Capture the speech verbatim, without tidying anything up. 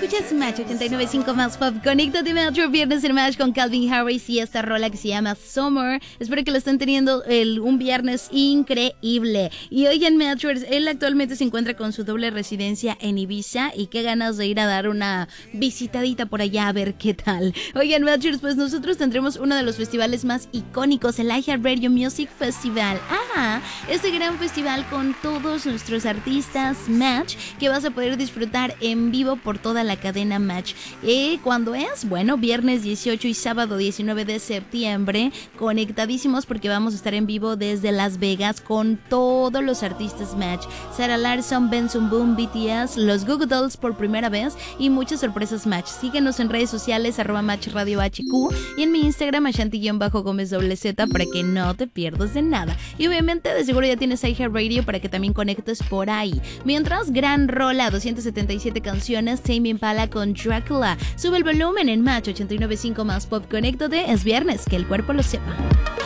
escuchas Match ochenta y nueve punto cinco más pop. Conéctate Metro, viernes en Match con Calvin Harris y esta rola que se llama Summer. Espero que lo estén teniendo el, un viernes increíble. Y hoy en Metro, él actualmente se encuentra con su doble residencia en Ibiza y qué ganas de ir a dar una visitadita por allá a ver qué tal. Hoy en Metro, pues nosotros tendremos uno de los festivales más icónicos, el iHeartRadio Music Festival. Ah, este gran festival con todos nuestros artistas Match que vas a poder disfrutar en vivo por toda la cadena Match. Eh, ¿Cuándo es? Bueno, viernes dieciocho y sábado diecinueve de septiembre, conectadísimos porque vamos a estar en vivo desde Las Vegas con todos los artistas Match. Sarah Larson, Benson Boone, B T S, los Google Dolls por primera vez y muchas sorpresas Match. Síguenos en redes sociales, arroba Match Radio H Q y en mi Instagram, Ashanti-Gómez doble Z, para que no te pierdas de nada. Y obviamente, de seguro ya tienes iHeartRadio para que también conectes por ahí. Mientras, gran rola, doscientas setenta y siete canciones, Tame Impala con Dracula. Sube el volumen en Match ochenta y nueve punto cinco más pop. Conéctate, es viernes, que el cuerpo lo sepa.